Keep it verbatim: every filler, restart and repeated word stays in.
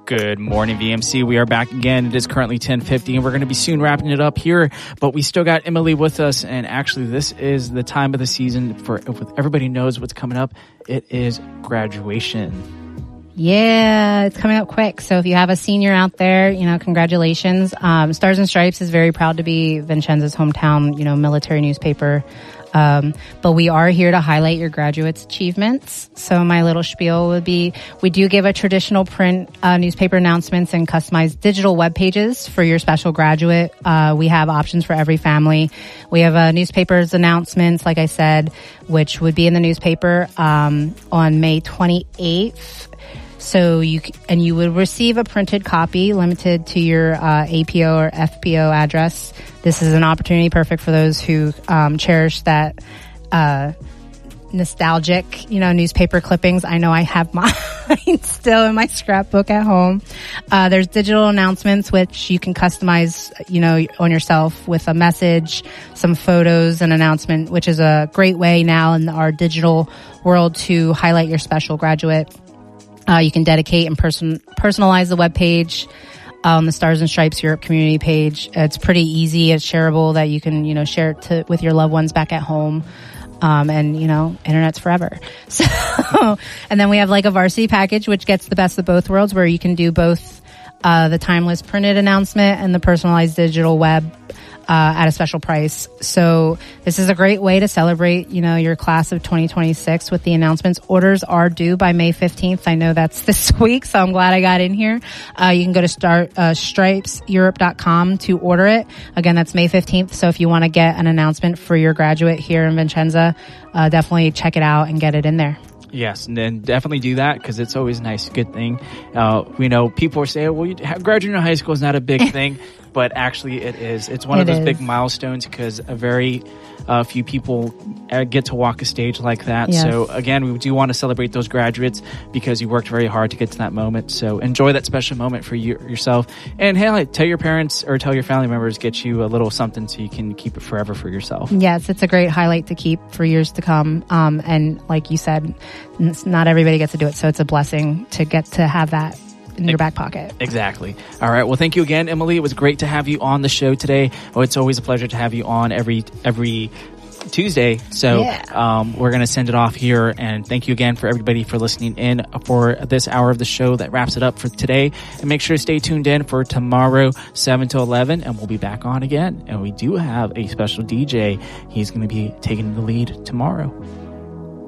Good morning, V M C. We are back again. It is currently ten fifty, and we're going to be soon wrapping it up here. But we still got Emily with us, and actually, this is the time of the season for everybody knows what's coming up. It is graduation. Yeah, it's coming up quick. So if you have a senior out there, you know, congratulations. Um, Stars and Stripes is very proud to be Vincenza's hometown, you know, military newspaper. Um, but we are here to highlight your graduates' achievements. So my little spiel would be, we do give a traditional print uh, newspaper announcements and customized digital web pages for your special graduate. Uh, we have options for every family. We have uh, newspapers announcements, like I said, which would be in the newspaper um, on May twenty-eighth. So you and you would receive a printed copy limited to your uh, A P O or F P O address. This is an opportunity perfect for those who um, cherish that uh, nostalgic, you know, newspaper clippings. I know I have mine still in my scrapbook at home. Uh, there's digital announcements, which you can customize, you know, on yourself with a message, some photos, an announcement, which is a great way now in our digital world to highlight your special graduate. Uh, you can dedicate and person personalize the web page on the Stars and Stripes Europe community page. It's pretty easy. It's shareable that you can, you know, share it to, with your loved ones back at home. Um, and, you know, internet's forever. So, and then we have like a varsity package, which gets the best of both worlds, where you can do both uh, the timeless printed announcement and the personalized digital web Uh, at a special price. So this is a great way to celebrate, you know, your class of twenty twenty-six with the announcements. Orders are due by May fifteenth. I know that's this week, so I'm glad I got in here. Uh, you can go to start, uh, stripes europe dot com to order it. Again, that's May fifteenth. So if you want to get an announcement for your graduate here in Vincenza, uh, definitely check it out and get it in there. Yes, and then definitely do that, because it's always a nice, good thing. Uh, we know people are saying, well, you, graduating high school is not a big thing, but actually it is. It's one it of those is. big milestones, because a very uh, few people uh, get to walk a stage like that. Yes. So again, we do want to celebrate those graduates, because you worked very hard to get to that moment. So enjoy that special moment for you, yourself. And hey, tell your parents or tell your family members, get you a little something so you can keep it forever for yourself. Yes, it's a great highlight to keep for years to come. Um, and like you said, not everybody gets to do it, so it's a blessing to get to have that in your back pocket. Exactly. All right. Well, thank you again, Emily. It was great to have you on the show today. Oh, it's always a pleasure to have you on every every Tuesday. So yeah. um, we're going to send it off here. And thank you again for everybody for listening in for this hour of the show that wraps it up for today. And make sure to stay tuned in for tomorrow, seven to eleven, and we'll be back on again. And we do have a special D J. He's going to be taking the lead tomorrow.